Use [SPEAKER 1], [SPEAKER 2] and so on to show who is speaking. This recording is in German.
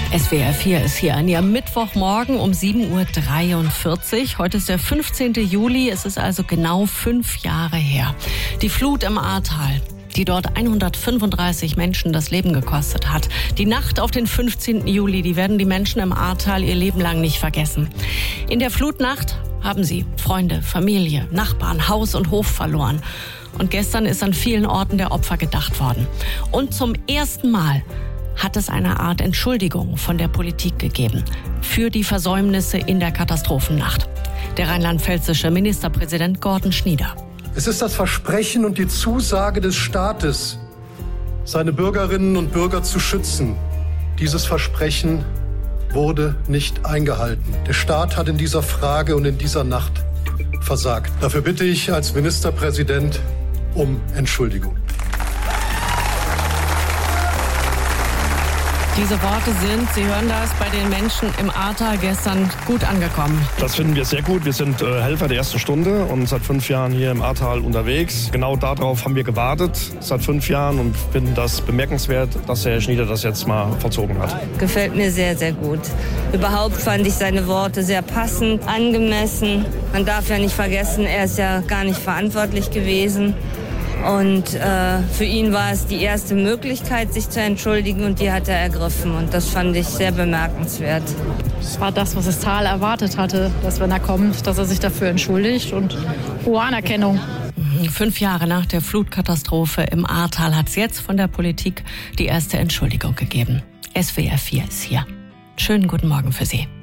[SPEAKER 1] SWR 4 ist hier an Ihrem Mittwochmorgen um 7.43 Uhr. Heute ist der 15. Juli, es ist also genau 5 Jahre her. Die Flut im Ahrtal, die dort 135 Menschen das Leben gekostet hat. Die Nacht auf den 15. Juli, die werden die Menschen im Ahrtal ihr Leben lang nicht vergessen. In der Flutnacht haben sie Freunde, Familie, Nachbarn, Haus und Hof verloren. Und gestern ist an vielen Orten der Opfer gedacht worden. Und zum ersten Mal hat es eine Art Entschuldigung von der Politik gegeben für die Versäumnisse in der Katastrophennacht. Der rheinland-pfälzische Ministerpräsident Gordon Schnieder.
[SPEAKER 2] Es ist das Versprechen und die Zusage des Staates, seine Bürgerinnen und Bürger zu schützen. Dieses Versprechen wurde nicht eingehalten. Der Staat hat in dieser Frage und in dieser Nacht versagt. Dafür bitte ich als Ministerpräsident um Entschuldigung.
[SPEAKER 1] Diese Worte sind, Sie hören das, bei den Menschen im Ahrtal gestern gut angekommen.
[SPEAKER 3] Das finden wir sehr gut. Wir sind Helfer der ersten Stunde und seit 5 Jahren hier im Ahrtal unterwegs. Genau darauf haben wir gewartet seit 5 Jahren und finden das bemerkenswert, dass Herr Schnieder das jetzt mal vollzogen hat.
[SPEAKER 4] Gefällt mir sehr, sehr gut. Überhaupt fand ich seine Worte sehr passend, angemessen. Man darf ja nicht vergessen, er ist ja gar nicht verantwortlich gewesen. Und für ihn war es die erste Möglichkeit, sich zu entschuldigen, und die hat er ergriffen. Und das fand ich sehr bemerkenswert.
[SPEAKER 5] Es war das, was das Tal erwartet hatte, dass wenn er kommt, dass er sich dafür entschuldigt, und hohe Anerkennung.
[SPEAKER 1] 5 Jahre nach der Flutkatastrophe im Ahrtal hat es jetzt von der Politik die erste Entschuldigung gegeben. SWR 4 ist hier. Schönen guten Morgen für Sie.